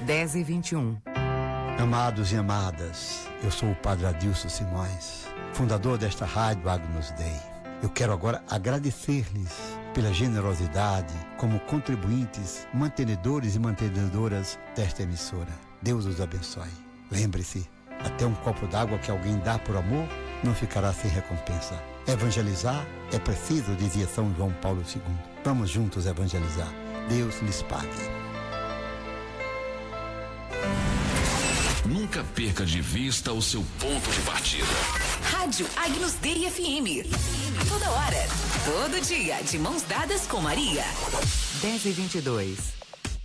10h21. Amados e amadas, eu sou o Padre Adilson Simões, fundador desta rádio Agnus Dei. Eu quero agora agradecer-lhes pela generosidade como contribuintes, mantenedores e mantenedoras desta emissora. Deus os abençoe. Lembre-se, até um copo d'água que alguém dá por amor não ficará sem recompensa. Evangelizar é preciso, dizia São João Paulo II. Vamos juntos evangelizar. Deus lhes pague. Nunca perca de vista o seu ponto de partida. Rádio Agnus Dei FM. Toda hora, todo dia, de mãos dadas com Maria. 10h22.